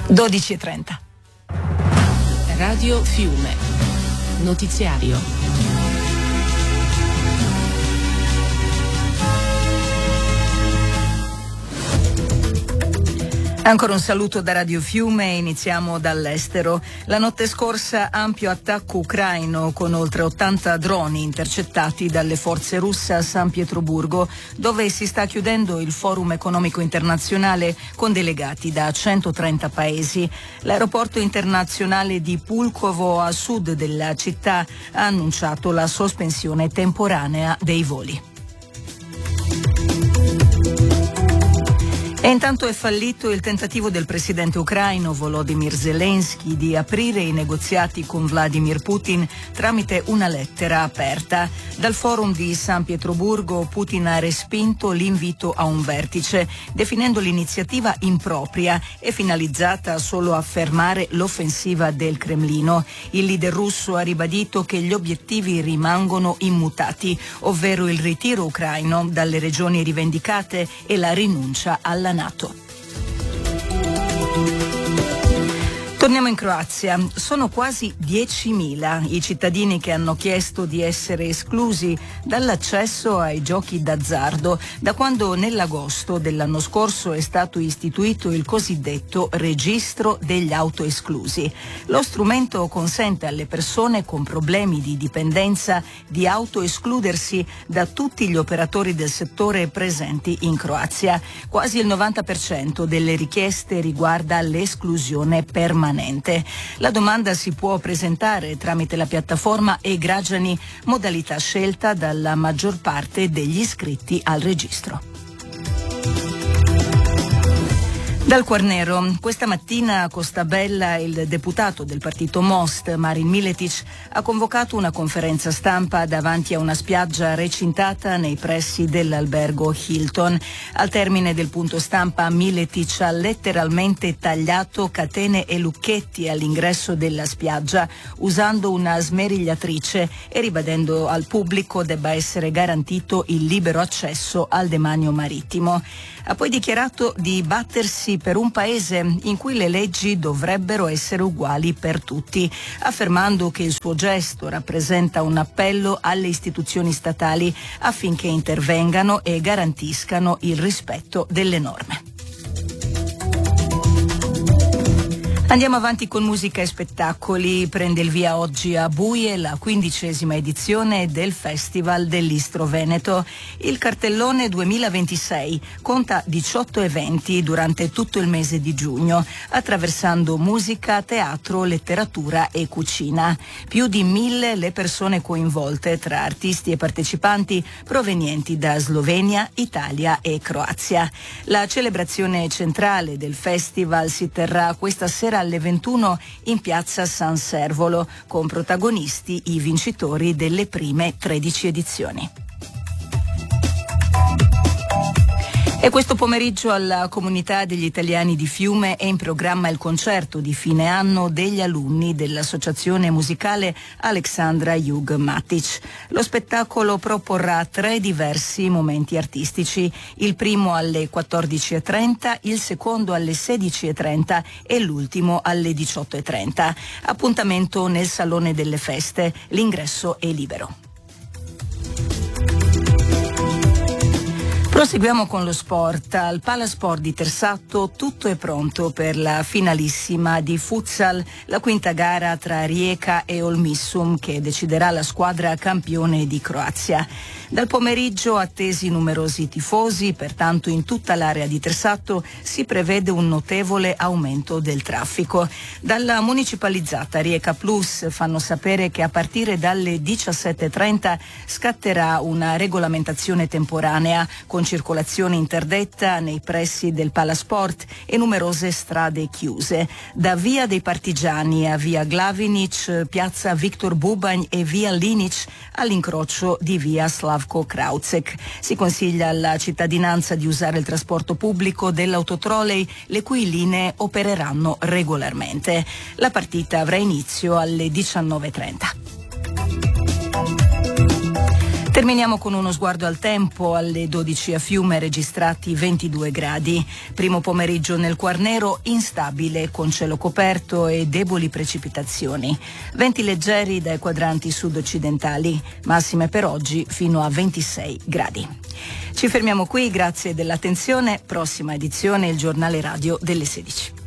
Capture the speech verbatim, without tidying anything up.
dodici e trenta. Radio Fiume. Notiziario. Ancora un saluto da Radio Fiume, iniziamo dall'estero. La notte scorsa ampio attacco ucraino con oltre ottanta droni intercettati dalle forze russe a San Pietroburgo, dove si sta chiudendo il Forum economico internazionale con delegati da centotrenta paesi. L'aeroporto internazionale di Pulkovo, a sud della città, ha annunciato la sospensione temporanea dei voli. E intanto è fallito il tentativo del presidente ucraino Volodymyr Zelensky di aprire i negoziati con Vladimir Putin tramite una lettera aperta. Dal forum di San Pietroburgo Putin ha respinto l'invito a un vertice, definendo l'iniziativa impropria e finalizzata solo a fermare l'offensiva del Cremlino. Il leader russo ha ribadito che gli obiettivi rimangono immutati, ovvero il ritiro ucraino dalle regioni rivendicate e la rinuncia alla NATO. Torniamo in Croazia. Sono quasi diecimila i cittadini che hanno chiesto di essere esclusi dall'accesso ai giochi d'azzardo da quando nell'agosto dell'anno scorso è stato istituito il cosiddetto registro degli autoesclusi. Lo strumento consente alle persone con problemi di dipendenza di autoescludersi da tutti gli operatori del settore presenti in Croazia. Quasi il novanta per cento delle richieste riguarda l'esclusione permanente. La domanda si può presentare tramite la piattaforma e-Građani, modalità scelta dalla maggior parte degli iscritti al registro. Dal Quarnero, questa mattina a Costabella il deputato del partito Most, Marin Miletic, ha convocato una conferenza stampa davanti a una spiaggia recintata nei pressi dell'albergo Hilton. Al termine del punto stampa Miletic ha letteralmente tagliato catene e lucchetti all'ingresso della spiaggia usando una smerigliatrice e ribadendo al pubblico debba essere garantito il libero accesso al demanio marittimo. Ha poi dichiarato di battersi per un paese in cui le leggi dovrebbero essere uguali per tutti, affermando che il suo gesto rappresenta un appello alle istituzioni statali affinché intervengano e garantiscano il rispetto delle norme. Andiamo avanti con musica e spettacoli. Prende il via oggi a Buie la quindicesima edizione del Festival dell'Istro Veneto. Il cartellone duemilaventisei conta diciotto eventi durante tutto il mese di giugno, attraversando musica, teatro, letteratura e cucina. Più di mille le persone coinvolte tra artisti e partecipanti provenienti da Slovenia, Italia e Croazia. La celebrazione centrale del festival si terrà questa sera alle ventuno in piazza San Servolo, con protagonisti i vincitori delle prime tredici edizioni. E questo pomeriggio alla comunità degli italiani di Fiume è in programma il concerto di fine anno degli alunni dell'associazione musicale Aleksandra Jug Matic. Lo spettacolo proporrà tre diversi momenti artistici, il primo alle quattordici e trenta, il secondo alle sedici e trenta e l'ultimo alle diciotto e trenta. Appuntamento nel Salone delle Feste, l'ingresso è libero. Proseguiamo con lo sport. Al Palasport di Tersatto tutto è pronto per la finalissima di futsal, la quinta gara tra Rijeka e Olmissum che deciderà la squadra campione di Croazia. Dal pomeriggio attesi numerosi tifosi, pertanto in tutta l'area di Tersatto si prevede un notevole aumento del traffico. Dalla municipalizzata Rijeka Plus fanno sapere che a partire dalle diciassette e trenta scatterà una regolamentazione temporanea con circolazione interdetta nei pressi del Palasport e numerose strade chiuse. Da via dei Partigiani a via Glavinic, piazza Viktor Bubanj e via Linic all'incrocio di via Slavko Kraucek. Si consiglia alla cittadinanza di usare il trasporto pubblico dell'autotrolley, le cui linee opereranno regolarmente. La partita avrà inizio alle diciannove e trenta. Terminiamo con uno sguardo al tempo. Alle dodici a Fiume registrati ventidue gradi. Primo pomeriggio nel Quarnero instabile con cielo coperto e deboli precipitazioni. Venti leggeri dai quadranti sud-occidentali. Massime per oggi fino a ventisei gradi. Ci fermiamo qui, grazie dell'attenzione. Prossima edizione il giornale radio delle sedici.